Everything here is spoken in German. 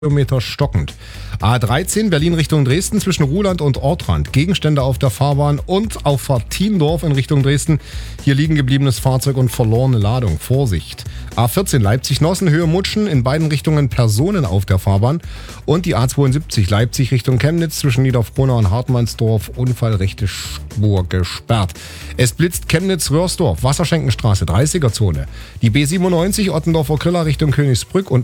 Kilometer stockend. A13 Berlin Richtung Dresden zwischen Ruhland und Ortrand. Gegenstände auf der Fahrbahn und auf Fahrt Tiendorf in Richtung Dresden. Hier liegen gebliebenes Fahrzeug und verlorene Ladung. Vorsicht. A14 Leipzig-Nossen, Höhe Mutschen, in beiden Richtungen Personen auf der Fahrbahn. Und die A72 Leipzig Richtung Chemnitz zwischen Niederfrohnau und Hartmannsdorf. Unfall, rechte Spur gesperrt. Es blitzt Chemnitz-Röhrsdorf, Wasserschenkenstraße, 30er-Zone. Die B97 Ottendorfer Kriller Richtung Königsbrück und